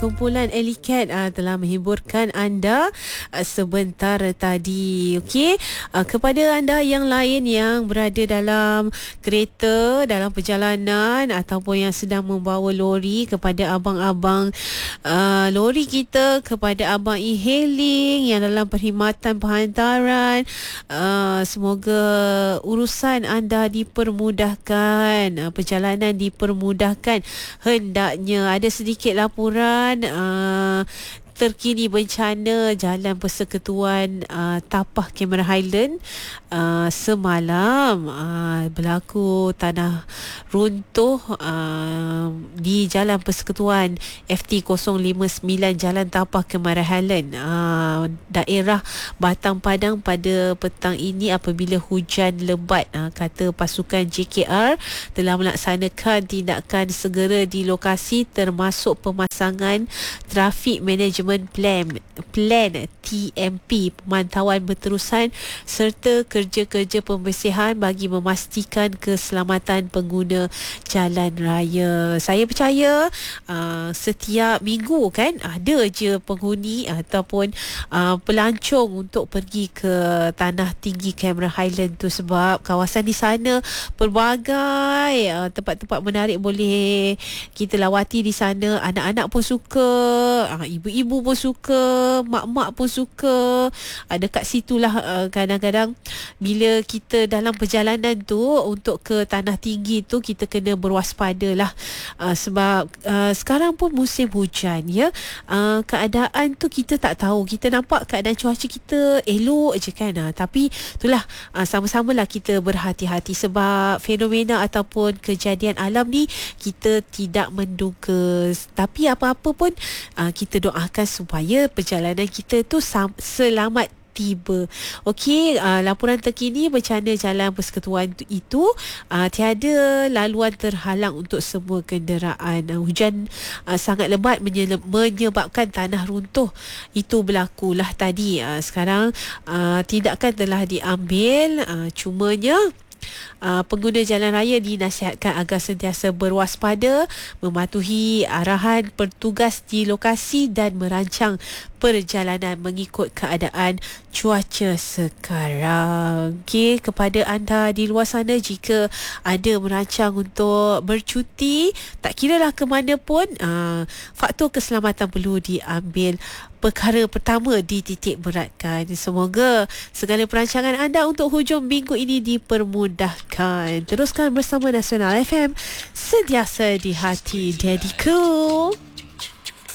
Kumpulan Elicat telah menghiburkan anda sebentar tadi. Okey, kepada anda yang lain yang berada dalam kereta, dalam perjalanan ataupun yang sedang membawa lori, kepada abang-abang lori kita, kepada abang e-hailing yang dalam perkhidmatan penghantaran, semoga urusan anda dipermudahkan, perjalanan dipermudahkan. Hendaknya ada sedikit laporan terkini bencana Jalan Persekutuan Tapah Cameron Highland. Semalam berlaku tanah runtuh di Jalan Persekutuan FT059 Jalan Tapah Cameron Highland, daerah Batang Padang pada petang ini apabila hujan lebat. Kata pasukan JKR telah melaksanakan tindakan segera di lokasi termasuk pemasangan trafik management plan TMP, pemantauan berterusan serta kerja-kerja pembersihan bagi memastikan keselamatan pengguna jalan raya. Saya percaya setiap minggu kan ada je penghuni ataupun pelancong untuk pergi ke tanah tinggi Cameron Highland tu, sebab kawasan di sana pelbagai tempat-tempat menarik boleh kita lawati di sana. Anak-anak pun suka, ibu-ibu pun suka, mak-mak pun suka. Dekat situlah kadang-kadang bila kita dalam perjalanan tu untuk ke tanah tinggi tu, kita kena berwaspada lah, sebab sekarang pun musim hujan ya. Keadaan tu kita tak tahu. Kita nampak keadaan cuaca kita elok je kan, tapi itulah, sama-samalah kita berhati-hati sebab fenomena ataupun kejadian alam ni kita tidak menduga. Tapi apa-apa pun kita doakan supaya perjalanan kita tu selamat tiba. Okey, laporan terkini bencana Jalan Persekutuan itu, tiada laluan terhalang untuk semua kenderaan. Hujan sangat lebat menyebabkan tanah runtuh itu berlakulah tadi. Sekarang tindakan telah diambil, cumanya pengguna jalan raya dinasihatkan agar sentiasa berwaspada, mematuhi arahan petugas di lokasi dan merancang perjalanan mengikut keadaan cuaca sekarang. Okey, kepada anda di luar sana, jika ada merancang untuk bercuti, tak kiralah ke mana pun, faktor keselamatan perlu diambil perkara pertama, dititik beratkan. Semoga segala perancangan anda untuk hujung minggu ini dipermudahkan. Teruskan bersama Nasional FM, sentiasa di hati Daddy Cool.